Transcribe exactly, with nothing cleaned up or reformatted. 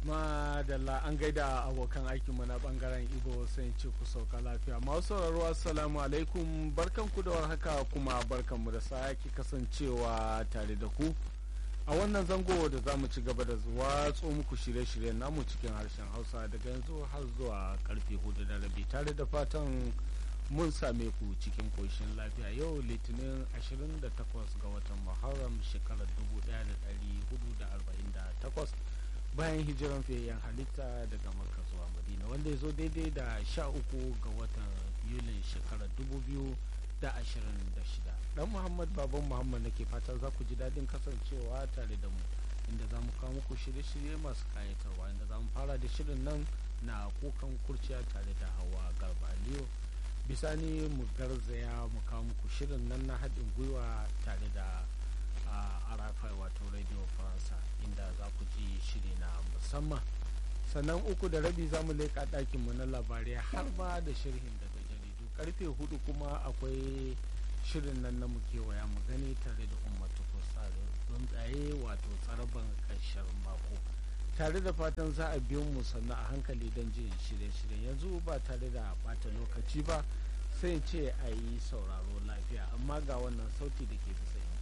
Madalla an gaida abokan aikinmu na bangaren Igbo sai ce ku sauka lafiya. Masu sauraro assalamu alaikum, barkanku da warhaka kuma barkanmu da sake kasancewa tare da ku a wannan zango da za mu ci gaba da watso muku shirye-shiryen namu cikin harshen Hausa daga yanzu har zuwa karfe hudu da rabi, tare da fatan mun same ku cikin koshin lafiya. Yau Litinin ashirin da takwas ga watan Muharram shekarar dubu ɗaya da ɗari hudu da arba'in da takwas bayan hijiran fiyayyen halitta daga Makka zuwa Madina, wanda ya zo daidai da sha uku ga watan Yulin shekarar dubu biyu da ashirin da shida. Dan Muhammad Baban Muhammad nake fatan za ku ji daɗin kasancewa tare da mu, inda za mu kawo muku shirye-shirye masu kayatarwa, inda za mu fara da shirin nan na kukan kurciya tare da Hawa Garba Aliyu. Bisani mu garzaya mu kawo muku shirin nan na haɗin gwiwa tare da Arafai wato Radio Faransa, inda za ku ji shiri na musamman. Sannan uku da rabi za mu leƙa ɗakinmu na labarai har ma da sharhin daga jaridu. Karfe hudu kuma akwai shirin nan na mu kewaya mu gani tare da ummatu kusa tsuntsaye wato tsaraban ƙarshen mako. Tare da fatan za a biyo mu sannan a hankali don jin shirye-shiryen. Yanzu ba tare da bata lokaci ba sai ce a yi sauraro lafiya, amma ga wannan sauti da ke bisa